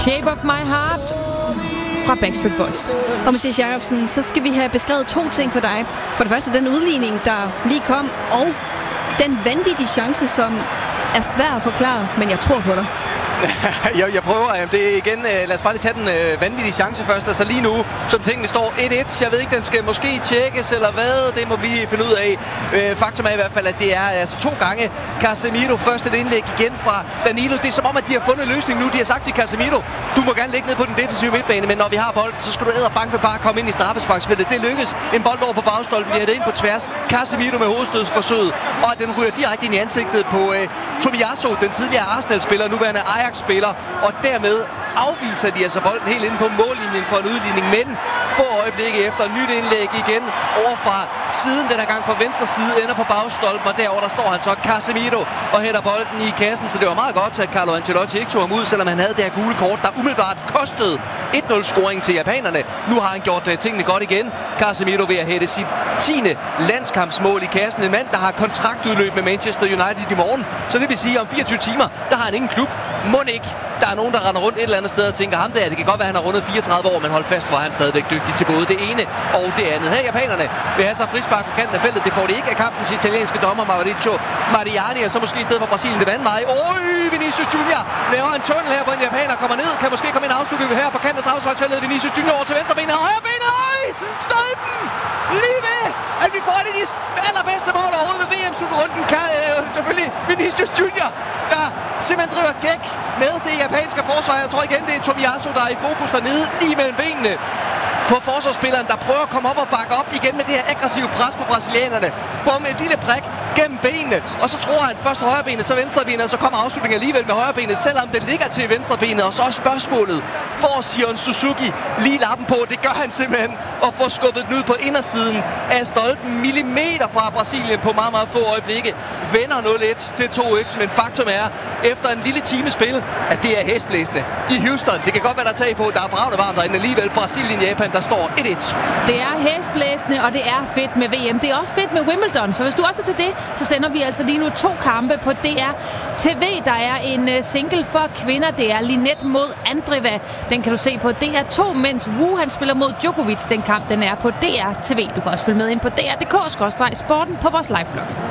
Shape of My Heart fra Backstreet Boys. Og Mathias Jacobsen, så skal vi have beskrevet 2 ting for dig. For det første den udligning, der lige kom, og den vanvittige chance, som er svær at forklare, men jeg tror på dig. Jeg prøver. Det er igen, lad os bare lige tage den vanvittige chance først. Altså lige nu, som tingene står 1-1. Jeg ved ikke, den skal måske tjekkes eller hvad. Det må blive fundet ud af. Faktum er i hvert fald, at det er altså 2 gange Casemiro. Først et indlæg igen fra Danilo. Det er som om, at de har fundet løsning nu. De har sagt til Casemiro, du må gerne ligge ned på den defensive midtbane, men når vi har bolden, så skal du bank med bare komme ind i straffesparksfeltet. Det lykkes. En bold over på bagstolpen. Vi har det ind på tværs. Casemiro med hovedstødsforsøget. Og den ryger direkte ind i ansigtet på Tomiyasu, den tidligere Arsenal-spiller, nuværende Ajax-spiller, og dermed afviser de altså bolden helt inde på mållinjen for en udligning, men få øjeblikke efter nyt indlæg igen over fra siden, den her gang fra venstre side, ender på bagstolpen, og derover der står han så Casemiro og hætter bolden i kassen, så det var meget godt, at Carlo Ancelotti ikke tog ham ud, selvom han havde det her gule kort, der umiddelbart kostede 1-0-scoring til japanerne. Nu har han gjort tingene godt igen. Casemiro ved at hætte sit 10. landskampsmål i kassen. En mand, der har kontraktudløb med Manchester United i morgen, så det vil sige, at om 24 timer, der har han ingen klub. Må ikke. Der er nogen, der render rundt et eller andet sted og tænker, ham der, det kan godt være, han har rundet 34 år, men hold fast, hvor han stadigvæk dygtig til både det ene og det andet. Her japanerne vil have så frispark på kanten af feltet. Det får de ikke af kampens italienske dommer Mauricio Mariani, og så måske i stedet for Brasilien den anden vej. Vinicius Junior laver en tunnel her, hvor en japaner kommer ned. Kan måske komme ind og afslutte her på kanten af straffesparksfeltet. Vinicius Junior over til venstre benet og højre benet. Stolpen! Lige ved, at vi får det de allerbedste mål overhovedet ved VM-slutrunden. Selvfølgelig Vinicius Junior, der simpelthen driver gæk med det japanske forsvar. Jeg tror igen, det er Tomiyasu, der er i fokus dernede, lige mellem benene på forsvarsspilleren, der prøver at komme op og bakke op igen med det her aggressive pres på brasilianerne. Bum, et lille prik gennem benene, og så tror han først højrebenet, så venstrebenet, og så kommer afslutningen alligevel med højrebenet, selvom det ligger til venstrebenet. Og så er spørgsmålet, får Sion Suzuki lige lappen på? Det gør han simpelthen, og får skubbet den ud på indersiden af stolpen, millimeter fra Brasilien på meget, meget få øjeblikke. Vender 0-1 til 2-1, men faktum er, efter en lille time spil, at det er hæsblæsende i Houston. Det kan godt være, der tag på, der er bravende varmt derinde alligevel. Brasilien-Japan, der står 1-1. Det er hæsblæsende, og det er fedt med VM. Det er også fedt med Wimbledon, så hvis du også er til det, så sender vi altså lige nu 2 kampe på DR TV. Der er en single for kvinder. Det er Linette mod Andreeva. Den kan du se på DR2, mens Wu han spiller mod Djokovic. Den kamp den er på DR TV. Du kan også følge med ind på dr.dk/sporten på vores liveblog.